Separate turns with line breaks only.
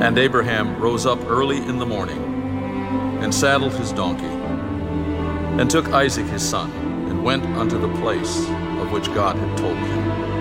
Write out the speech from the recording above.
And Abraham rose up early in the morning, and saddled his donkey, and took Isaac his son, and went unto the place of which God had told him.